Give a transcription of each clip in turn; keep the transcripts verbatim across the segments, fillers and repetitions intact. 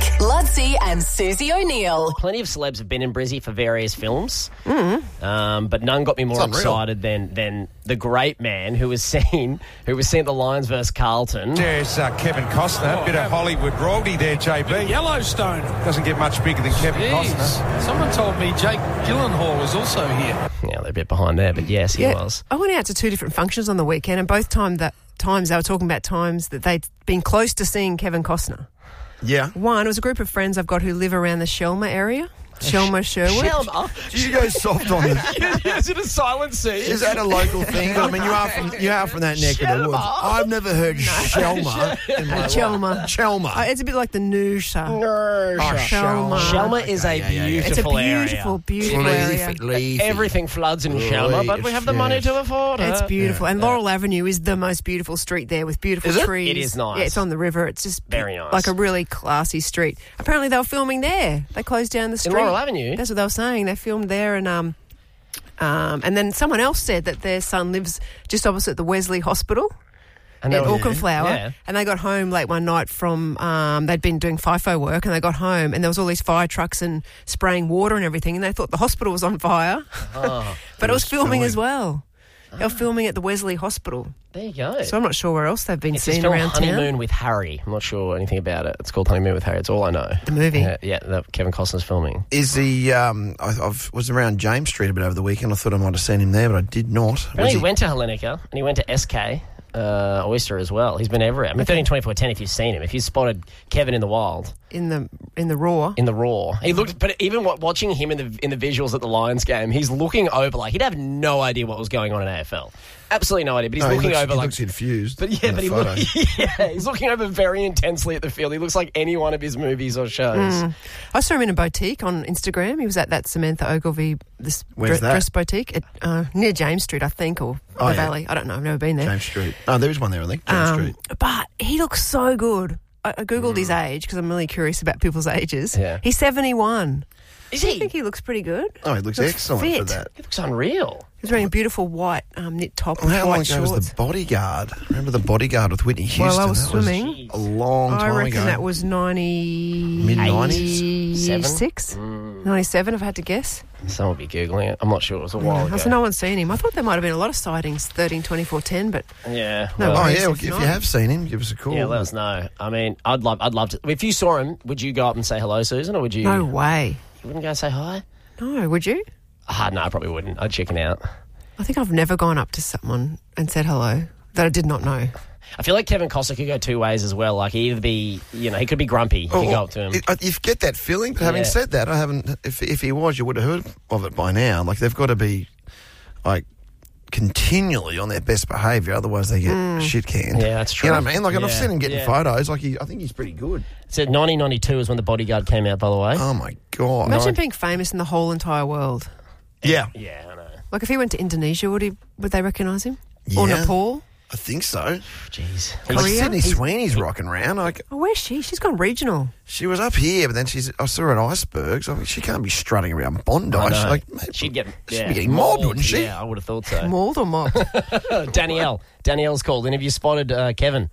Ludsey and Susie O'Neill. Plenty of celebs have been in Brizzy for various films, mm. um, but none got me more excited than than the great man who was seen who was seen at the Lions versus Carlton. There's uh, Kevin Costner, a bit of Hollywood royalty there, J B. Yellowstone. Doesn't get much bigger than Kevin Jeez. Costner. Someone told me Jake Gyllenhaal was also here. Yeah, they're a bit behind there, but yes, he yeah, was. I went out to two different functions on the weekend, and both time that times they were talking about times that they'd been close to seeing Kevin Costner. Yeah. One, it was a group of friends I've got who live around the Shelmer area. Shelmer, Sherwood. Shelmer? Do you go soft on the... Is it a silent C? Is that a local thing? I mean, you are from you are from that neck of the woods. I've never heard Shelmer in my Chelmer. life. Chelmer. Uh, it's a bit like the Noosa. Oh, Shelmer. Shelmer is a Yeah, yeah, yeah. beautiful It's a area. beautiful, beautiful area. Leafy, leafy. Everything floods in Shelmer, but we have the Yes. money to afford it. It's beautiful. And Laurel Avenue is the most beautiful street there with beautiful Is it? trees. It is nice. Yeah, it's on the river. It's just Very nice. like a really classy street. Apparently they were filming there. They closed down the street. Laurel Avenue? That's what they were saying. They filmed there, and um, um, and then someone else said that their son lives just opposite the Wesley Hospital And in they were- Auchenflower, Yeah. and they got home late one night from, um, they'd been doing FIFO work, and they got home, and there was all these fire trucks and spraying water and everything, and they thought the hospital was on fire. Oh, but it was, was filming filming. as well. They were filming at the Wesley Hospital. there you go. So I'm not sure where else they've been It's this seen film around Honeymoon town. with Harry. I'm not sure anything about it. It's called Honeymoon with Harry. It's all I know. The movie. Yeah, yeah that Kevin Costner's filming. Is he... Um, I I've, was around James Street a bit over the weekend. I thought I might have seen him there, but I did not. Was Apparently he he- went to Hellenica and he went to S K, uh, Oyster as well. He's been everywhere. I mean, thirteen twenty-four ten if you've seen him. If you've spotted Kevin in the wild, in the in the Raw. in the Raw. He looked, but even wa- watching him in the in the visuals at the Lions game, he's looking over like he'd have no idea what was going on in A F L. Absolutely no idea. But he's No, he looking looks, over he like. looks infused. But yeah, in but the he photo. look, yeah, he's looking over very intensely at the field. He looks like any one of his movies or shows. Mm. I saw him in a boutique on Instagram. He was at that Samantha Ogilvy this Where's dre- that? dress boutique at, uh, near James Street, I think, or Oh, the yeah. Valley. I don't know. I've never been there. James Street. Oh, there is one there, I think. James Um, Street. But he looks so good. I, I googled his age because I'm really curious about people's ages. Yeah. He's seventy-one. Is I he? think he looks pretty good. Oh, he looks, looks excellent for fit. that. He looks unreal. He's wearing a beautiful white um, knit top Well, with how long white ago was shorts. The Bodyguard? Remember The Bodyguard with Whitney Houston? While I was That swimming, a long I time reckon ago. that was ninety Mid-nineties? ninety-six, Mm. ninety-seven, if I had to guess. Someone will be Googling it. I'm not sure. It was a while I ago. said no one's seen him. I thought there might have been a lot of sightings, thirteen twenty-four ten, but Yeah. No, well, Oh, worries yeah, well, if if not. you have seen him, give us a call. yeah, let us know. I mean, I'd love, I'd love to. If you saw him, would you go up and say hello, Susan, or would you? no way. You wouldn't go say hi. No, would you? Ah, no, I probably wouldn't. I'd chicken out. I think I've never gone up to someone and said hello that I did not know. I feel like Kevin Costner could go two ways as well. Like, he'd either be, you know, he could be grumpy. You Oh, can go up to him. it- I- You get that feeling, but having Yeah. said that, I haven't. If if he was, you would have heard of it by now. Like they've got to be, like, continually on their best behaviour, otherwise they get shit canned. Yeah, that's true. You know what I mean? Like, and I've Yeah, seen him getting yeah. photos. Like, he, I think he's pretty good. So nineteen ninety-two is when The Bodyguard came out, by the way. Oh my god! Imagine being famous in the whole entire world. yeah, Yeah, I know. Like if he went to Indonesia, would he? Would they recognise him? Or Yeah. Nepal? I think so. Jeez. Like Korea? Sydney Sweeney's rocking around. Like Oh, where's she? She's gone regional. she was up here, but then she's. I saw her at Icebergs. I mean, she can't be strutting around Bondi. I She's know. like, mate, she'd get, she'd yeah, be getting mobbed, wouldn't she? Yeah, I would have thought so. Mauled or mobbed? Danielle. Danielle's called. And have you spotted uh, Kevin?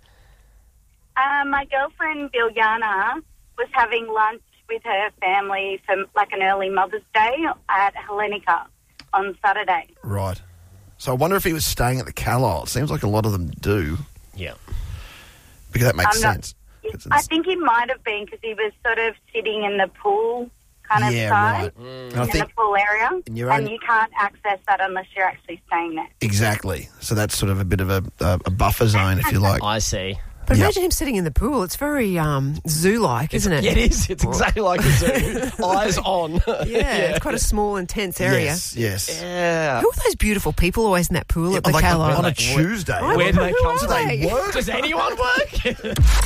Uh, my girlfriend Biljana was having lunch with her family for like an early Mother's Day at Hellenica on Saturday. Right. So I wonder if he was staying at the Carlisle. It seems like a lot of them do, Yeah. because that makes I'm not- sense. It's- I think he might have been because he was sort of sitting in the pool kind of yeah, side, right. And in I think the pool area, And you're and only- you can't access that unless you're actually staying there. exactly. So that's sort of a bit of a, a, a buffer zone, if you like. I see. But Yeah. imagine him sitting in the pool. It's very um, zoo-like, isn't it? Yeah, it is. It's exactly like a zoo. Eyes on. Yeah, it's quite a small, intense area. Yes, yes. Yeah. Who are those beautiful people always in that pool at the like Carlisle? on a Tuesday. I Where do wonder they who come are from? they? Does anyone work?